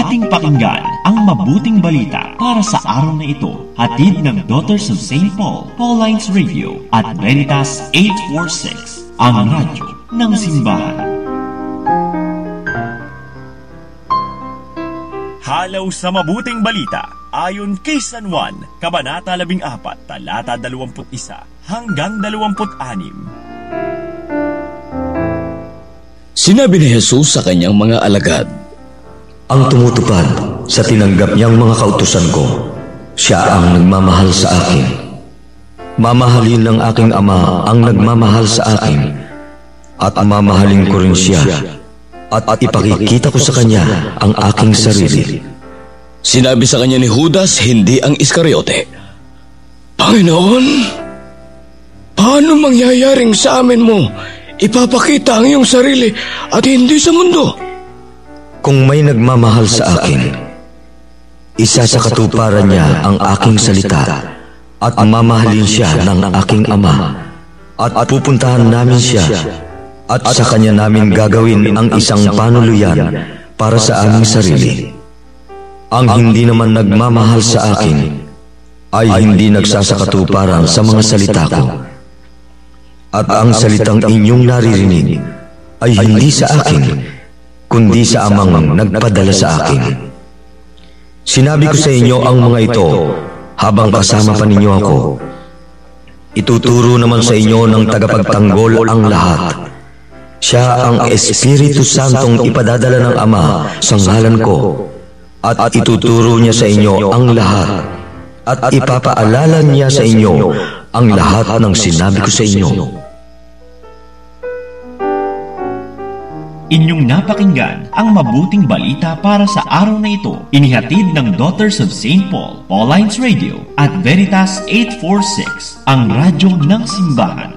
ating pakinggan ang mabuting balita para sa araw na ito. Hatid ng Daughters of St. Paul, Pauline's Radio at Veritas 846, ang radyo ng simbahan. Halaw sa mabuting balita ayon kay San Juan, Kabanata 14, talata 21 hanggang 26. Sinabi ni Jesus sa kanyang mga alagad, "Ang tumutupad sa tinanggap niyang mga kautusan ko, siya ang nagmamahal sa akin. Mamahalin ng aking Ama ang nagmamahal sa akin, at mamahalin ko rin siya, at ipakikita ko sa kanya ang aking sarili." Sinabi sa kanya ni Judas, hindi ang Iscariote, "Panginoon, paano mangyayaring sa amin mo ipapakita ang iyong sarili at hindi sa mundo?" Kung may nagmamahal sa akin, isa sa katuparan niya ang aking salita, at mamahalin siya ng aking Ama, at pupuntahan namin siya, at sa kanya namin gagawin ang isang panuluyan para sa aming sarili. Ang hindi naman nagmamahal sa akin ay hindi nagsasakatuparan sa mga salita ko, at ang salitang inyong naririnig ay hindi sa akin, kundi sa Amang nagpadala sa akin. Sinabi ko sa inyo ang mga ito habang kasama pa ninyo ako. Ituturo naman sa inyo ng tagapagtanggol ang lahat. Siya ang Espiritu Santong ipadadala ng Ama sa ngalan ko, at ituturo niya sa inyo ang lahat, at ipapaalala niya sa inyo ang lahat ng sinabi ko sa inyo. Inyong napakinggan ang mabuting balita para sa araw na ito. Inihatid ng Daughters of St. Paul, Pauline's Radio at Veritas 846, ang radyo ng simbahan.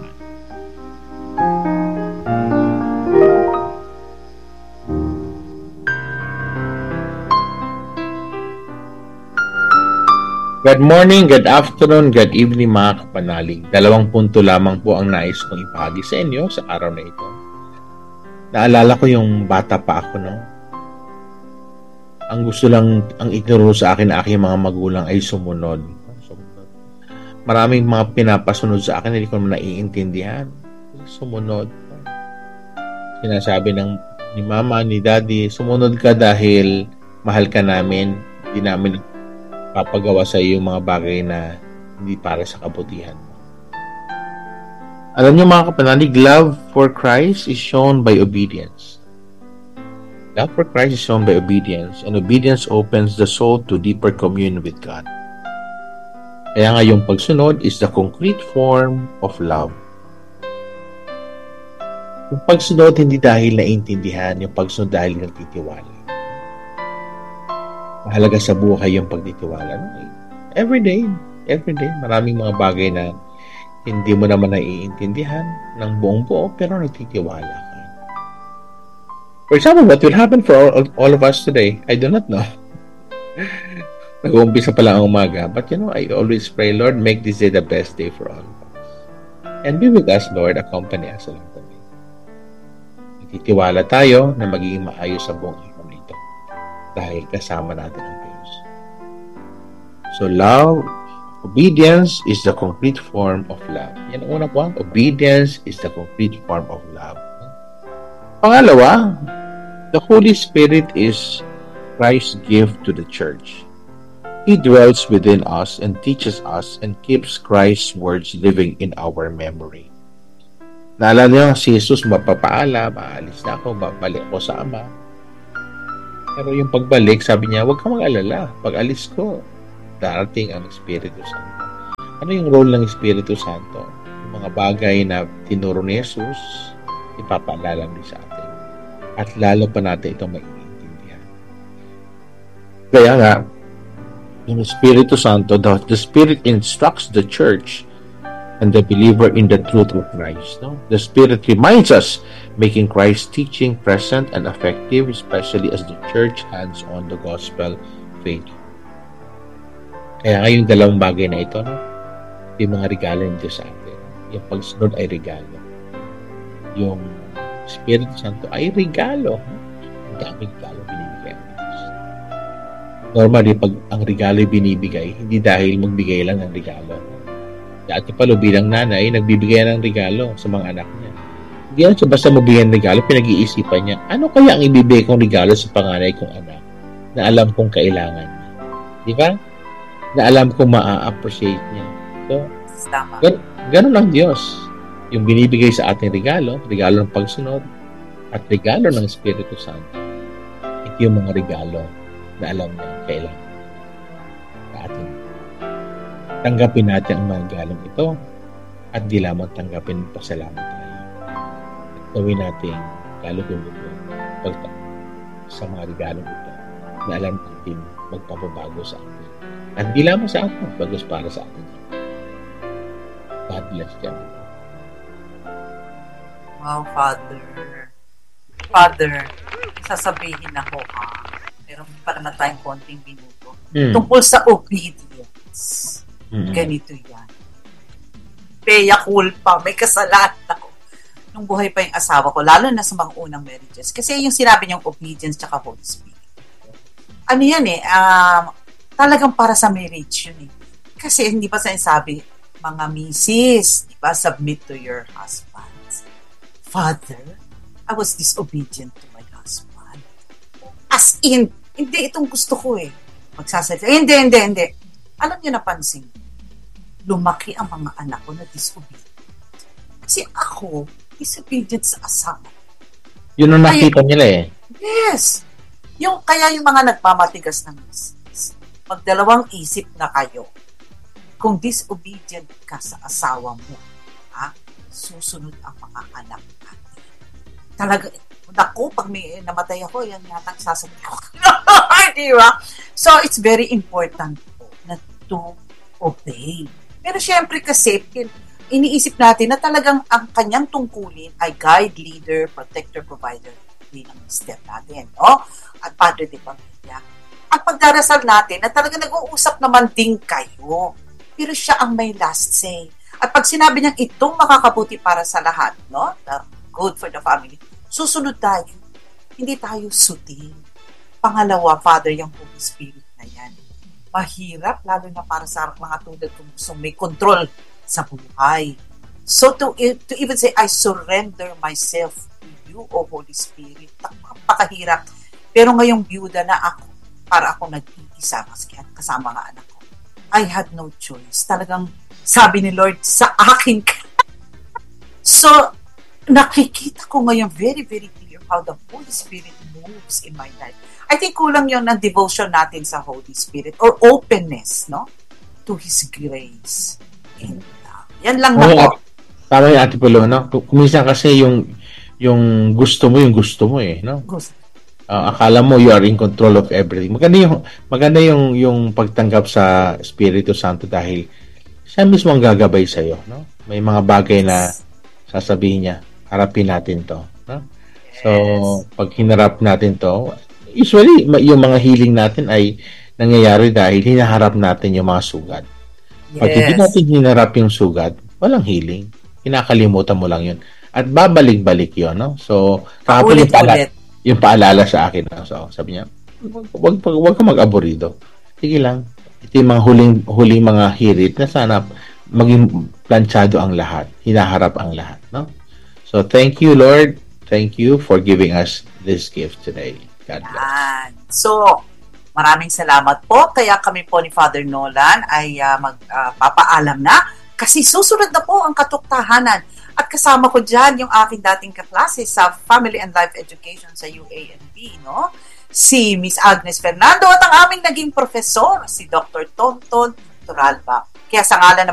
Good morning, good afternoon, good evening mga kapanalig. 2 punto lamang po ang nais kong ipahagi sa inyo sa araw na ito. Naalala ko yung bata pa ako, no? Ang gusto lang, ang ituro sa akin na aking mga magulang ay sumunod. Maraming mga pinapasunod sa akin, hindi ko naman naiintindihan. Sumunod. Sinasabi ni mama, ni daddy, sumunod ka dahil mahal ka namin. Hindi namin papagawa sa iyo yung mga bagay na hindi para sa kabutihan mo. Alam niyo mga kapanalig, love for Christ is shown by obedience. Love for Christ is shown by obedience, and obedience opens the soul to deeper communion with God. Kaya nga yung pagsunod is the concrete form of love. Yung pagsunod hindi dahil naiintindihan, yung pagsunod dahil nagtitiwala. Mahalaga sa buhay yung pagtitiwala. Every day, maraming mga bagay na hindi mo naman naiintindihan ng buong buo, pero nagtitiwala ka. For example, what will happen for all of us today? I do not know. Nag-uumpisa pa lang ang umaga. But I always pray, Lord, make this day the best day for all of us. And be with us, Lord. Accompany us along the way. Nagtitiwala tayo na magiging maayos sa buong araw na ito dahil kasama natin ang Diyos. So, obedience is the concrete form of love. Yan ang unang point. Obedience is the concrete form of love. Pangalawa, the Holy Spirit is Christ's gift to the church. He dwells within us and teaches us and keeps Christ's words living in our memory. Naalala niyo, si Jesus mapapaalam, aalis na ako, babalik ako sa Ama. Pero yung pagbalik, sabi niya, huwag kang mag-alala. Pag alis ko, darating ang Espiritu Santo. Ano yung role ng Espiritu Santo? Yung mga bagay na tinuro ni Jesus, ipapaalala din sa atin. At lalo pa natin itong maiintindihan. Kaya nga, yung Espiritu Santo, the Spirit instructs the church and the believer in the truth of Christ. No? The Spirit reminds us, making Christ's teaching present and effective, especially as the church hands on the gospel faith. Kaya nga yung dalawang bagay na ito, no? Yung mga regalo ng Diyos sa atin. Yung pagsunod ay regalo. Yung Espiritu Santo ay regalo. Ang daming regalo binibigay ng Diyos. Normally, pag ang regalo binibigay, hindi dahil magbigay lang ng regalo. Dati pala bilang nanay, nagbibigay ng regalo sa mga anak niya. Hindi yan siya basta magbigay ng regalo, pinag-iisipan niya, ano kaya ang ibibigay kong regalo sa panganay kong anak na alam kong kailangan niya? Di ba? Na alam kong ma-appreciate niya. So, ganun ang Diyos. Yung binibigay sa ating regalo ng pagsunod, at regalo ng Espiritu Santo. Ito yung mga regalo na alam niya kailangan sa atin. Tanggapin natin ang mga regalong ito at di lamang tanggapin, pasalamat tayo. At gawin natin kalugod-lugod sa mga regalong ito na alam natin magpapabago sa atin. At di lamang sa atin, bagos para sa atin. God bless you. Wow, Father, sasabihin ako pero pa naman tayong konting minuto. Tungkol sa obedience. Ganito yan. Peya culpa, may kasalanan ako. Nung buhay pa yung asawa ko, lalo na sa mga unang marriages. Kasi yung sinabi niyang obedience tsaka Holy Spirit. Ano yan talagang para sa marriage yun . Kasi hindi pa sinasabi, mga misis, di ba, submit to your husbands. Father, I was disobedient to my husband. As in, hindi itong gusto ko magsasalita. Hindi. Alam niyo, napansin, lumaki ang mga anak ko na disobedient. Kasi ako, disobedient sa asawa. Yun ang nakita nila Yes. Kaya yung mga nagmamatigas ng misis, magdalawang isip na kayo. Kung disobedient ka sa asawa mo, susunod ang mga anak natin. Talaga, pag may namatay ako, yan yata sasabihin ko. Di ba? So, it's very important po na to obey. Pero syempre kasi, iniisip natin na talagang ang kanyang tungkulin ay guide, leader, protector, provider bilang mister natin, no? At padre de pamilya. At pagdarasal natin na talagang nag-uusap naman din kayo. Pero siya ang may last say. At pag sinabi niyang itong makakabuti para sa lahat, no? Good for the family. Susunod tayo. Hindi tayo sutil. Pangalawa, Father, yung Holy Spirit na yan. Mahirap, lalo na para sa mga tulad kung gusto may control sa buhay. So to even say, I surrender myself to you, O Holy Spirit, napakahirap. Pero ngayong byuda na ako, para ako nag-iisa kasama nga anak ko, I had no choice. Talagang sabi ni Lord, sa akin ka. So, nakikita ko ngayon very, very clear how the Holy Spirit moves in my life. I think kulang yun ng devotion natin sa Holy Spirit or openness, no? To His grace. And yan lang na po. Tama yung Ate Polo, no? Kuminsan kasi yung gusto mo no? Gusto. Akala mo you are in control of everything. Maganda yung pagtanggap sa Espiritu Santo dahil siya mismo ang gagabay sa iyo, no? May mga bagay na sasabihin niya, harapin natin 'to, no? So, pag hinarap natin 'to, usually yung mga healing natin ay nangyayari dahil hinaharap natin yung mga sugat. Pag hindi natin hinarap yung sugat, walang healing. Kinakalimutan mo lang 'yun. At babalik-balik 'yon, no? So, kahapon yung paalala sa akin. So, sabi niya, wag ka mag-aborido. Sige lang. Ito yung mga huling mga hirit na sana maging planchado ang lahat. Hinaharap ang lahat. No? So, thank you, Lord. Thank you for giving us this gift today. God bless. So, maraming salamat po. Kaya kami po ni Father Nolan ay magpapaalam na kasi susunod na po ang katuktahanan. At kasama ko dyan yung aking dating kaklase sa Family and Life Education sa UANB, no? Si Miss Agnes Fernando at ang aming naging profesor, si Dr. Tonton Turalba. Kaya sa ngalan